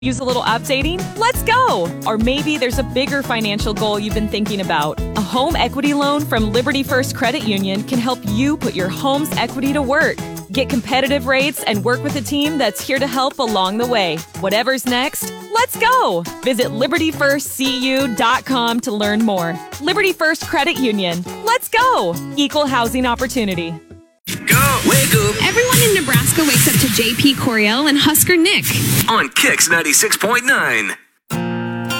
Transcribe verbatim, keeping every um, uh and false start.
Use a little updating? Let's go! Or maybe there's a bigger financial goal you've been thinking about. A home equity loan from Liberty First Credit Union can help you put your home's equity to work. Get competitive rates and work with a team that's here to help along the way. Whatever's next, let's go! Visit liberty first c u dot com to learn more. Liberty First Credit Union. Let's go! Equal housing opportunity. Go! Wake up! Everyone in Nebraska wakes up to J P Coriel and Husker Nick. On Kicks ninety-six point nine.